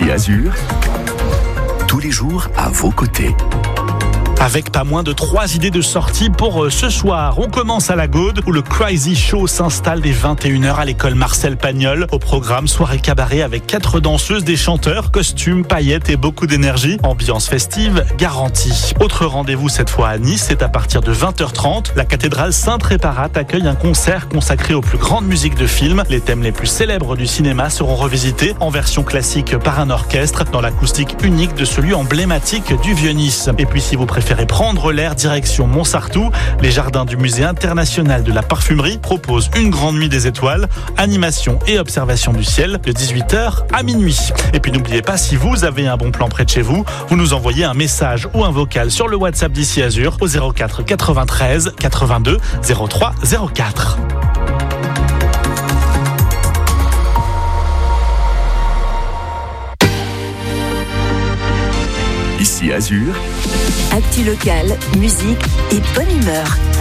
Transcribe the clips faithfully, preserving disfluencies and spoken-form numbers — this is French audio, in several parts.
Ici Azur, tous les jours à vos côtés. Avec pas moins de trois idées de sortie pour ce soir. On commence à la Gaude où le Crazy Show s'installe dès vingt et une heures à l'école Marcel Pagnol. Au programme, soirée cabaret avec quatre danseuses, des chanteurs, costumes, paillettes et beaucoup d'énergie. Ambiance festive garantie. Autre rendez-vous cette fois à Nice, c'est à partir de vingt heures trente. La cathédrale Sainte-Réparate accueille un concert consacré aux plus grandes musiques de films. Les thèmes les plus célèbres du cinéma seront revisités en version classique par un orchestre dans l'acoustique unique de celui emblématique du Vieux-Nice. Et puis si vous préférez prendre l'air direction Montsartou, les jardins du musée international de la parfumerie proposent une grande nuit des étoiles, animation et observation du ciel de dix-huit heures à minuit. Et puis n'oubliez pas, si vous avez un bon plan près de chez vous, vous nous envoyez un message ou un vocal sur le WhatsApp d'Ici Azur au zéro quatre quatre-vingt-treize quatre-vingt-deux zéro trois zéro quatre. Ici Azur, actu locale, musique et bonne humeur.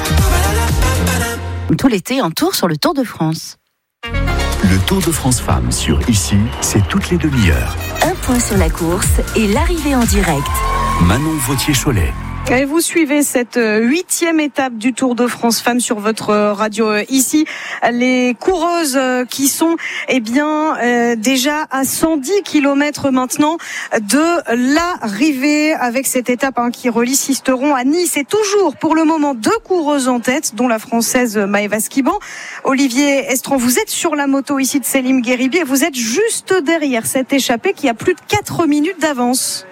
Tout l'été en tour sur le Tour de France. le Tour de France Femmes sur Ici, c'est toutes les demi-heures. Un point sur la course et l'arrivée en direct. Manon Vautier-Cholet. Et vous suivez cette huitième étape du Tour de France Femmes sur votre radio ici. Les coureuses qui sont eh bien euh, déjà à cent dix kilomètres maintenant de l'arrivée avec cette étape hein, qui relie Sisteron à Nice. Et toujours pour le moment deux coureuses en tête, dont la française Maëva Skiban. Olivier Estran, vous êtes sur la moto ici de Selim Guéribi et vous êtes juste derrière cette échappée qui a plus de quatre minutes d'avance.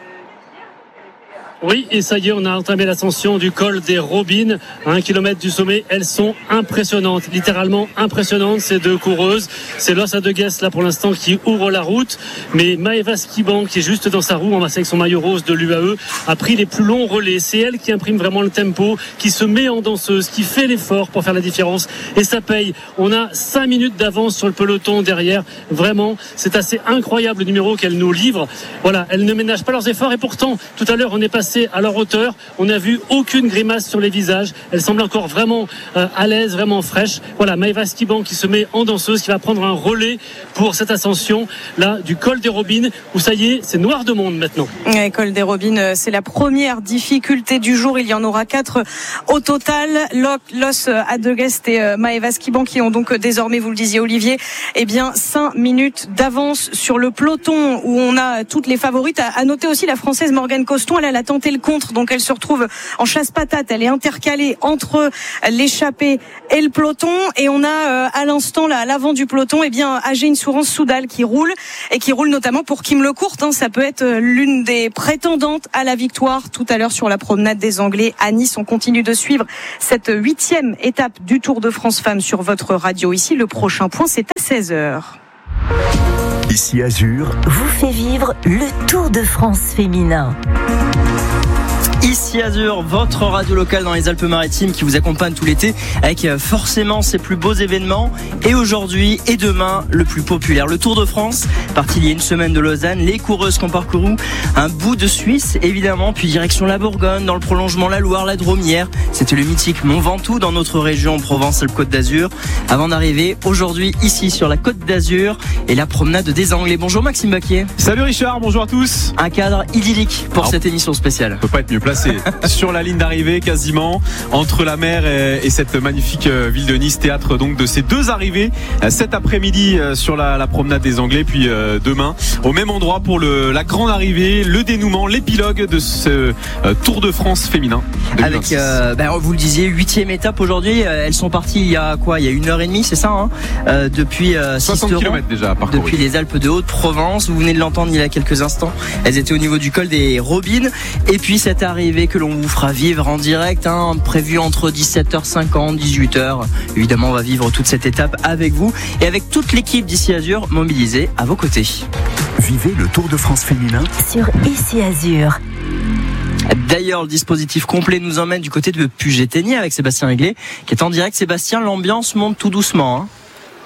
Oui, et ça y est, on a entamé l'ascension du col des Robines, à un kilomètre du sommet. Elles sont impressionnantes, littéralement impressionnantes, ces deux coureuses. C'est Los Adegues, là, pour l'instant, qui ouvre la route. Mais Maëva Skiban, qui est juste dans sa roue, en masse avec son maillot rose de l'U A E, a pris les plus longs relais. C'est elle qui imprime vraiment le tempo, qui se met en danseuse, qui fait l'effort pour faire la différence. Et ça paye. On a cinq minutes d'avance sur le peloton derrière. Vraiment, c'est assez incroyable le numéro qu'elle nous livre. Voilà, elles ne ménagent pas leurs efforts. Et pourtant, tout à l'heure, on est passé à leur hauteur, on n'a vu aucune grimace sur les visages, elle semble encore vraiment euh, à l'aise, vraiment fraîche. Voilà, Maëva Skiban qui se met en danseuse, qui va prendre un relais pour cette ascension là du col des Robines, où ça y est, c'est noir de monde maintenant. Ouais, col des Robines, c'est la première difficulté du jour, il y en aura quatre au total. Los Adegues et Maëva Skiban qui ont donc désormais, vous le disiez Olivier, eh bien cinq minutes d'avance sur le peloton où on a toutes les favorites. À noter aussi la française Morgane Coston, elle, elle a tenté le contre, donc elle se retrouve en chasse-patate, elle est intercalée entre l'échappée et le peloton, et on a euh, à l'instant là, à l'avant du peloton, eh bien Agéine Sourance-Soudal qui roule, et qui roule notamment pour Kim Lecourt, hein, ça peut être l'une des prétendantes à la victoire tout à l'heure sur la promenade des Anglais à Nice. On continue de suivre cette huitième étape du Tour de France Femmes sur votre radio ici. Le prochain point, c'est à seize heures. Ici Azur vous fait vivre le Tour de France féminin. Ici Azur, votre radio locale dans les Alpes-Maritimes qui vous accompagne tout l'été avec forcément ses plus beaux événements. Et aujourd'hui et demain, le plus populaire, le Tour de France. Parti il y a une semaine de Lausanne, les coureuses qui ont parcouru un bout de Suisse évidemment, puis direction la Bourgogne, dans le prolongement la Loire, la Drôme hier. C'était le mythique Mont Ventoux dans notre région Provence-Alpes-Côte d'Azur. Avant d'arriver aujourd'hui ici sur la Côte d'Azur et la promenade des Anglais. Bonjour Maxime Baquier. Salut Richard, bonjour à tous. Un cadre idyllique pour Alors, cette émission spéciale. On peut pas être mieux placé. Sur la ligne d'arrivée quasiment entre la mer et, et cette magnifique ville de Nice, théâtre donc de ces deux arrivées cet après-midi sur la, la promenade des Anglais, puis euh, demain au même endroit pour le, la grande arrivée, le dénouement, l'épilogue de ce euh, Tour de France féminin avec euh, ben, vous le disiez, huitième étape aujourd'hui. Elles sont parties il y a quoi il y a une heure et demie, c'est ça hein euh, depuis euh, soixante kilomètres déjà à parcourir. Depuis les Alpes de Haute-Provence, vous venez de l'entendre il y a quelques instants, elles étaient au niveau du col des Robines. Et puis cette arrivée que l'on vous fera vivre en direct, hein, prévu entre dix-sept heures cinquante, dix-huit heures. Évidemment, on va vivre toute cette étape avec vous et avec toute l'équipe d'Ici Azur mobilisée à vos côtés. Vivez le Tour de France féminin sur Ici Azur. D'ailleurs, le dispositif complet nous emmène du côté de Puget-Théniers avec Sébastien Réglet qui est en direct. Sébastien, l'ambiance monte tout doucement, hein.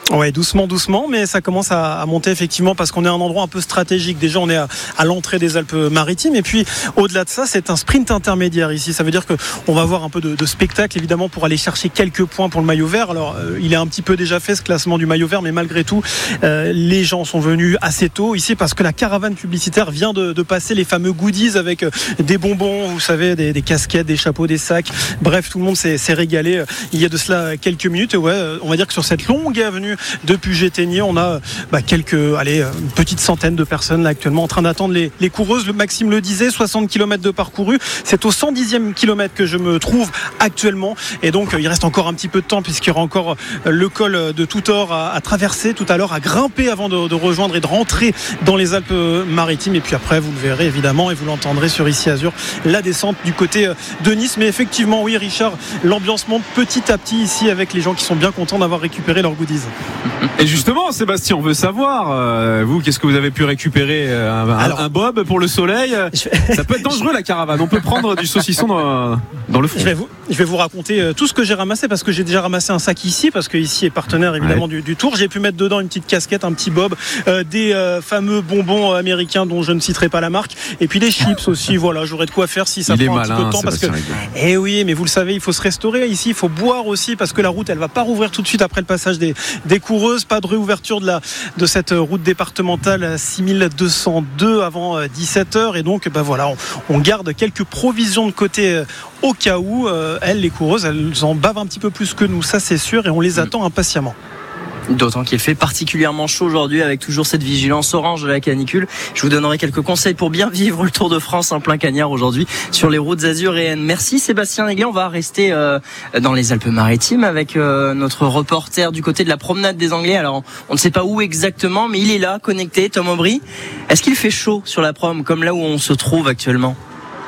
Ouais, doucement, doucement, mais ça commence à, à monter effectivement parce qu'on est à un endroit un peu stratégique. Déjà, on est à, à l'entrée des Alpes-Maritimes et puis au-delà de ça, c'est un sprint intermédiaire ici. Ça veut dire que on va avoir un peu de, de spectacle évidemment pour aller chercher quelques points pour le maillot vert. Alors, euh, il est un petit peu déjà fait ce classement du maillot vert, mais malgré tout, euh, les gens sont venus assez tôt ici parce que la caravane publicitaire vient de, de passer les fameux goodies avec euh, des bonbons, vous savez, des, des casquettes, des chapeaux, des sacs. Bref, tout le monde s'est, s'est régalé. Euh, il y a de cela quelques minutes. Et ouais, euh, on va dire que sur cette longue avenue de Puget-Théniers, on a bah, quelques, allez, une petite centaine de personnes là, actuellement en train d'attendre les, les coureuses. Le Maxime le disait, soixante kilomètres de parcouru. C'est au cent dixième kilomètre que je me trouve actuellement. Et donc, il reste encore un petit peu de temps puisqu'il y aura encore le col de Toutor à, à traverser tout à l'heure, à grimper avant de, de rejoindre et de rentrer dans les Alpes-Maritimes. Et puis après, vous le verrez évidemment et vous l'entendrez sur Ici Azur, la descente du côté de Nice. Mais effectivement, oui, Richard, l'ambiance monte petit à petit ici avec les gens qui sont bien contents d'avoir récupéré leurs goodies. Et justement, Sébastien, on veut savoir, euh, vous, qu'est-ce que vous avez pu récupérer? un, Alors, un bob pour le soleil? Ça peut être dangereux la caravane, on peut prendre du saucisson dans, dans le fond. Je vais, vous, je vais vous raconter tout ce que j'ai ramassé parce que j'ai déjà ramassé un sac ici, parce que ici est partenaire évidemment ouais. du, du Tour. J'ai pu mettre dedans une petite casquette, un petit bob, euh, des euh, fameux bonbons américains dont je ne citerai pas la marque, et puis des chips aussi. Voilà, j'aurais de quoi faire si ça il prend un malin, petit peu de temps parce que, eh oui, mais vous le savez, il faut se restaurer ici, il faut boire aussi parce que la route elle va pas rouvrir tout de suite après le passage des, des coureuses. Pas de réouverture de, la, de cette route départementale six mille deux cent deux avant dix-sept heures, et donc bah voilà, on, on garde quelques provisions de côté au cas où. Euh, elles, les coureuses, elles en bavent un petit peu plus que nous, ça c'est sûr, et on les attend impatiemment. D'autant qu'il fait particulièrement chaud aujourd'hui avec toujours cette vigilance orange de la canicule. Je vous donnerai quelques conseils pour bien vivre le Tour de France en plein cagnard aujourd'hui sur les routes azuréennes. Merci Sébastien Néglet. On va rester euh, dans les Alpes-Maritimes avec euh, notre reporter du côté de la promenade des Anglais. Alors on ne sait pas où exactement, mais il est là, connecté. Tom Aubry, est-ce qu'il fait chaud sur la prom comme là où on se trouve actuellement?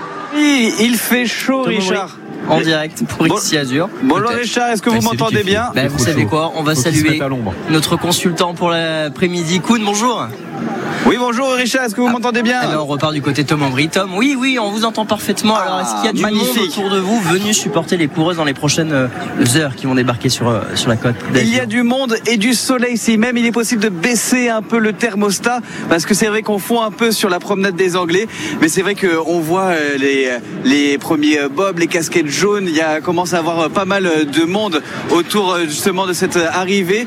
Oui, il fait chaud, Tom Richard. Aubry. En direct pour bon, Ici Azur. Bonjour Richard, est-ce que vous m'entendez bien? Ben, Vous savez quoi, on va Faut saluer notre consultant pour l'après-midi. Koun, bonjour. Oui, bonjour Richard, est-ce que vous ah, m'entendez bien? Alors on repart du côté de Tom Aubry. Tom, oui, oui, on vous entend parfaitement. Ah, alors est-ce qu'il y a du magnifique. monde autour de vous venu supporter les coureuses dans les prochaines heures qui vont débarquer sur, sur la côte d'Azur? Il y a du monde et du soleil ici. Même il est possible de baisser un peu le thermostat parce que c'est vrai qu'on fond un peu sur la promenade des Anglais. Mais c'est vrai qu'on voit les, les premiers bobs, les casquettes jaunes. Il y a, commence à avoir pas mal de monde autour justement de cette arrivée.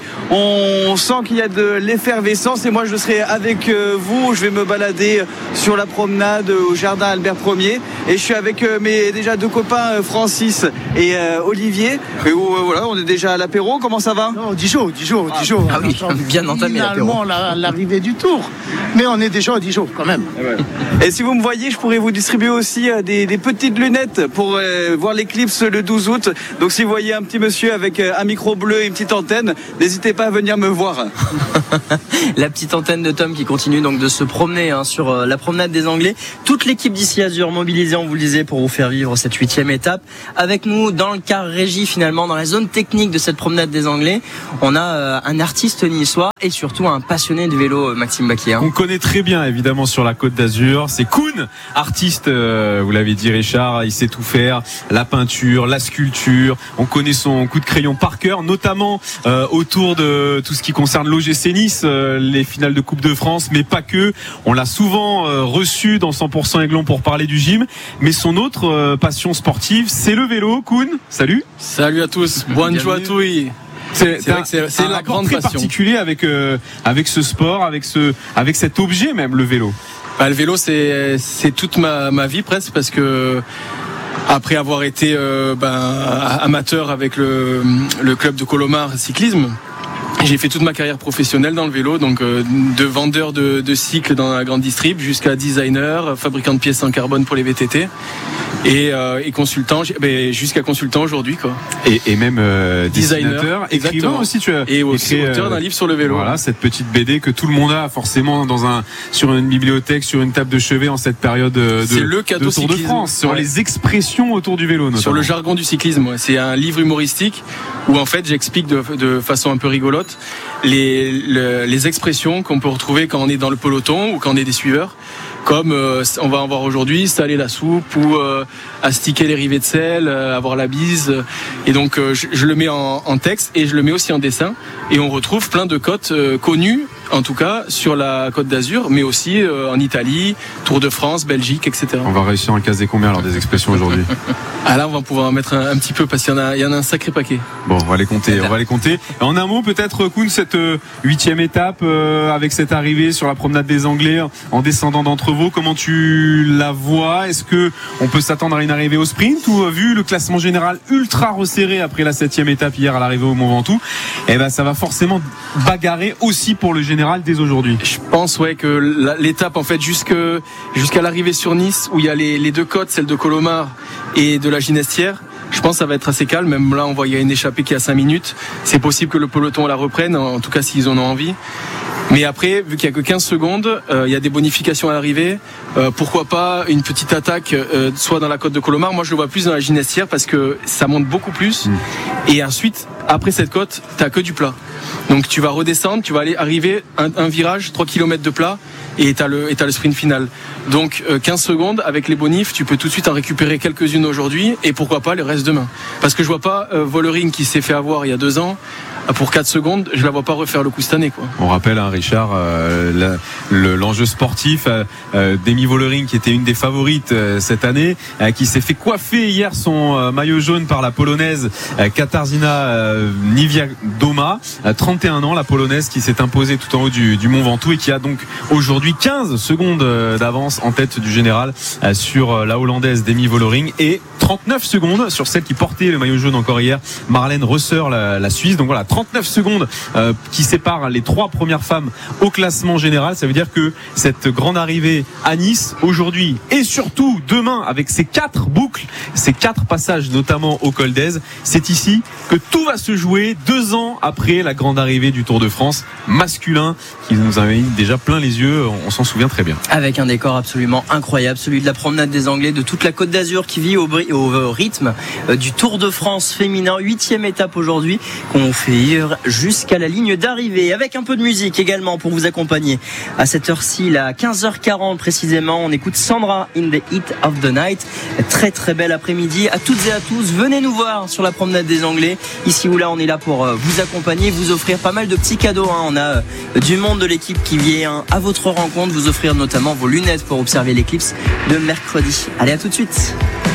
On sent qu'il y a de l'effervescence et moi je serai avec vous. Je vais me balader sur la promenade au jardin Albert Ier et je suis avec mes déjà deux copains Francis et euh, Olivier. Et où, euh, voilà, on est déjà à l'apéro. Comment ça va? Non, dix jours, dix jours, dix jours. Ah oui, bien entamé l'apéro. Finalement, la, l'arrivée du Tour, mais on est déjà à dix jours quand même. Et si vous me voyez, je pourrais vous distribuer aussi des, des petites lunettes pour euh, voir l'éclipse le douze août. Donc si vous voyez un petit monsieur avec un micro bleu et une petite antenne, n'hésitez pas à venir me voir. La petite antenne de Tom qui continue donc de se promener hein, sur euh, la promenade des Anglais. Toute l'équipe d'Ici Azur mobilisée, on vous le disait, pour vous faire vivre cette huitième étape. Avec nous dans le car régie finalement, dans la zone technique de cette promenade des Anglais, on a euh, un artiste niçois et surtout un passionné de vélo, Maxime Baquier. On connaît très bien évidemment sur la Côte d'Azur, c'est Koun, artiste, euh, vous l'avez dit Richard, il sait tout faire, la peinture, la sculpture, on connaît son coup de crayon par cœur, notamment euh, autour de tout ce qui concerne l'O G C Nice, euh, les finales de Coupe de France, mais pas que. On l'a souvent euh, reçu dans cent pour cent Aiglon pour parler du gym, mais son autre euh, passion sportive, c'est le vélo. Koun, salut. Salut à tous, bonjour à tous. C'est, c'est, vrai que c'est, c'est un la grande très passion. Particulier avec euh, avec ce sport, avec ce avec cet objet même, le vélo. Bah, le vélo, c'est c'est toute ma ma vie presque, parce que après avoir été euh, ben, amateur avec le le club de Colomar cyclisme, j'ai fait toute ma carrière professionnelle dans le vélo, donc euh, de vendeur de, de cycles dans la grande distrib jusqu'à designer, fabricant de pièces en carbone pour les V T T et, euh, et consultant, ben, jusqu'à consultant aujourd'hui quoi. Et, et même euh, designer, designer écrivain aussi, tu as et aussi écrit, auteur d'un livre sur le vélo. Voilà, cette petite B D que tout le monde a forcément dans un sur une bibliothèque, sur une table de chevet en cette période de, c'est le cadeau de Tour de France, sur ouais. les expressions autour du vélo, notamment. Sur le jargon du cyclisme. Ouais. C'est un livre humoristique où en fait j'explique de, de façon un peu rigolote les, le, les expressions qu'on peut retrouver quand on est dans le peloton ou quand on est des suiveurs, comme euh, on va en voir aujourd'hui, saler la soupe ou euh, à sticker les rivets de selle, à avoir la bise. Et donc je, je le mets en, en texte et je le mets aussi en dessin. Et on retrouve plein de côtes euh, connues, en tout cas sur la Côte d'Azur, mais aussi euh, en Italie, Tour de France, Belgique, et cetera. On va réussir à en caser combien alors des expressions aujourd'hui? Ah là, on va pouvoir en mettre un, un petit peu parce qu'il y en a, il y en a un sacré paquet. Bon, on va les compter, on va les compter. En un mot, peut-être, Koun, cette euh, huitième étape euh, avec cette arrivée sur la promenade des Anglais en descendant d'Entrevaux, comment tu la vois? Est-ce que on peut s'attendre à une arrivée au sprint ou, vu le classement général ultra resserré après la septième étape hier à l'arrivée au Mont Ventoux, eh ben ça va forcément bagarrer aussi pour le général dès aujourd'hui? Je pense ouais que la, l'étape en fait jusque jusqu'à l'arrivée sur Nice où il y a les, les deux côtes, celle de Colomar et de la Ginestière. Je pense que ça va être assez calme. Même là, on voit qu'il y a une échappée qui est à cinq minutes. C'est possible que le peloton la reprenne, en tout cas s'ils en ont envie. Mais après, vu qu'il n'y a que quinze secondes, euh, il y a des bonifications à l'arrivée. Euh, pourquoi pas une petite attaque, euh, soit dans la côte de Colomar. Moi, je le vois plus dans la Ginestière parce que ça monte beaucoup plus. Mmh. Et ensuite, après cette côte, t'as que du plat. Donc tu vas redescendre, tu vas aller arriver un, un virage, trois kilomètres de plat. Et t'as le, et t'as le sprint final. Donc euh, quinze secondes avec les bonifs, tu peux tout de suite en récupérer quelques-unes aujourd'hui et pourquoi pas les restes demain. Parce que je vois pas euh, Vollering qui s'est fait avoir il y a deux ans pour quatre secondes, je la vois pas refaire le coup cette année, quoi. On rappelle, hein, Richard, euh, la, le, l'enjeu sportif euh, euh, d'Emi Vollering qui était une des favorites euh, cette année, euh, qui s'est fait coiffer hier son euh, maillot jaune par la polonaise euh, Katarzyna euh, Niewiadoma, euh, trente et un ans, la polonaise qui s'est imposée tout en haut du, du Mont Ventoux et qui a donc aujourd'hui quinze secondes euh, d'avance en tête du général euh, sur euh, la hollandaise d'Emi Vollering et trente-neuf secondes sur celle qui portait le maillot jaune encore hier, Marlène Rösser, la, la Suisse. Donc voilà, trente-neuf secondes euh, qui séparent les trois premières femmes au classement général. Ça veut dire que cette grande arrivée à Nice aujourd'hui et surtout demain avec ces quatre boucles, ces quatre passages notamment au col d'Èze, c'est ici que tout va se jouer deux ans après la grande arrivée du Tour de France masculin qui nous a mis déjà plein les yeux, on s'en souvient très bien. Avec un décor absolument incroyable, celui de la promenade des Anglais, de toute la Côte d'Azur qui vit au, bri- au rythme du Tour de France féminin, huitième étape aujourd'hui qu'on fait jusqu'à la ligne d'arrivée avec un peu de musique également pour vous accompagner à cette heure-ci, à quinze heures quarante précisément. On écoute Sandra in the Heat of the Night. Très très bel après-midi à toutes et à tous. Venez nous voir sur la promenade des Anglais. Ici ou là, on est là pour vous accompagner, vous offrir pas mal de petits cadeaux. On a du monde de l'équipe qui vient à votre rencontre, vous offrir notamment vos lunettes pour observer l'éclipse de mercredi. Allez, à tout de suite.